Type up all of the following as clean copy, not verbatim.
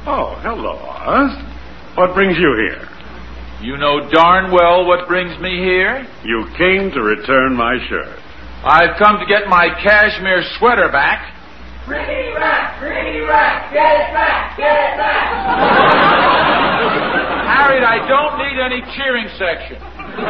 Oh, hello, Oz. What brings you here? You know darn well what brings me here. You came to return my shirt. I've come to get my cashmere sweater back. Rickety Rack, get it back, get it back. Harriet, I don't need any cheering section.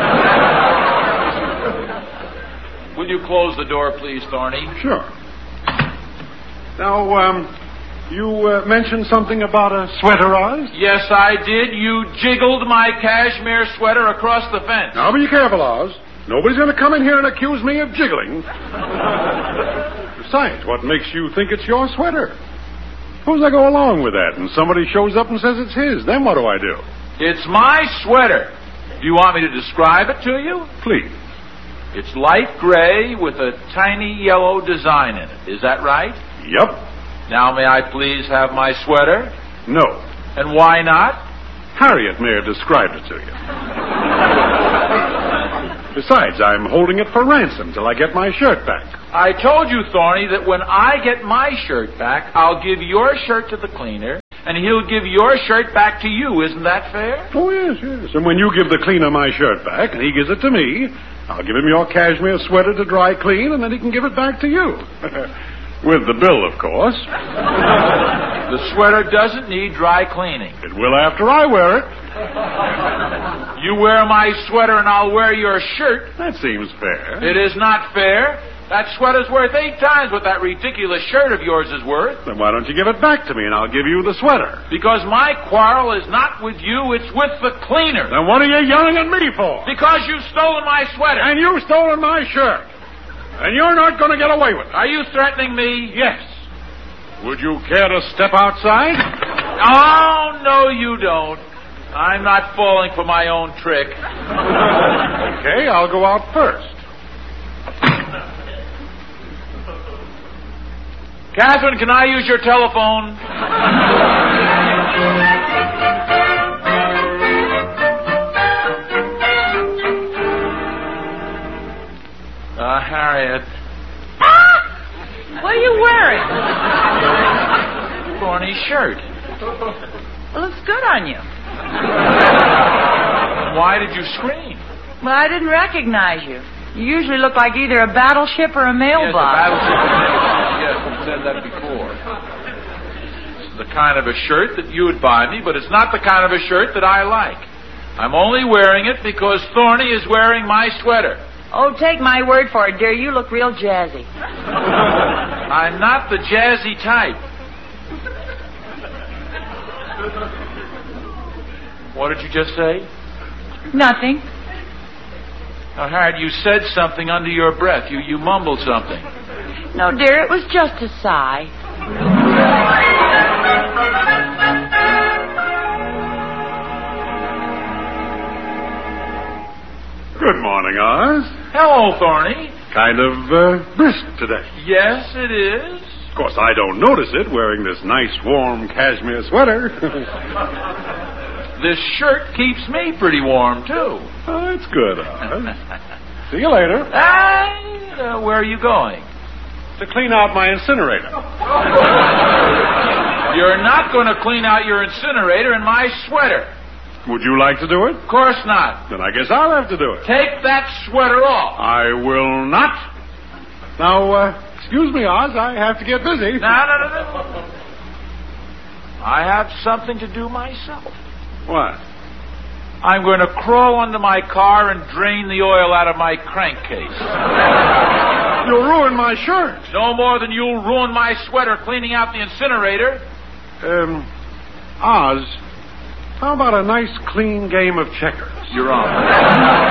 Will you close the door, please, Thorny? Sure. Now, you mentioned something about a sweater, Oz? Yes, I did. You jiggled my cashmere sweater across the fence. Now be careful, Oz. Nobody's going to come in here and accuse me of jiggling. Besides, what makes you think it's your sweater? Suppose I go along with that and somebody shows up and says it's his. Then what do I do? It's my sweater. Do you want me to describe it to you? Please. It's light gray with a tiny yellow design in it. Is that right? Yep. Now, may I please have my sweater? No. And why not? Harriet may have described it to you. Besides, I'm holding it for ransom till I get my shirt back. I told you, Thorny, that when I get my shirt back, I'll give your shirt to the cleaner, and he'll give your shirt back to you. Isn't that fair? Oh, yes. And when you give the cleaner my shirt back, and he gives it to me, I'll give him your cashmere sweater to dry clean, and then he can give it back to you. With the bill, of course. The sweater doesn't need dry cleaning. It will after I wear it. You wear my sweater and I'll wear your shirt. That seems fair. It is not fair. That sweater's worth 8 times what that ridiculous shirt of yours is worth. Then why don't you give it back to me and I'll give you the sweater? Because my quarrel is not with you, it's with the cleaner. Then what are you yelling at me for? Because you've stolen my sweater. And you've stolen my shirt. And you're not going to get away with it. Are you threatening me? Yes. Would you care to step outside? Oh, no, you don't. I'm not falling for my own trick. Okay, I'll go out first. Catherine, can I use your telephone? Harriet. What are you wearing? Thorny shirt. It looks good on you. Why did you scream? Well, I didn't recognize you. You usually look like either a battleship or a mailbox. Yes, a battleship. Yes, we said that before. It's the kind of a shirt that you would buy me, but it's not the kind of a shirt that I like. I'm only wearing it because Thorny is wearing my sweater. Oh, take my word for it, dear. You look real jazzy. I'm not the jazzy type. What did you just say? Nothing. Now, Harriet, you said something under your breath. You mumbled something. No, dear, it was just a sigh. Good morning, Oz. Hello, Thorny. Kind of brisk today. Yes, it is. Of course, I don't notice it wearing this nice, warm cashmere sweater. This shirt keeps me pretty warm, too. Oh, that's good, Oz. See you later. Where are you going? To clean out my incinerator. You're not going to clean out your incinerator in my sweater. Would you like to do it? Of course not. Then I guess I'll have to do it. Take that sweater off. I will not. Now, excuse me, Oz, I have to get busy. No. I have something to do myself. What? I'm going to crawl under my car and drain the oil out of my crankcase. You'll ruin my shirt. No more than you'll ruin my sweater cleaning out the incinerator. Oz, how about a nice clean game of checkers? You're on.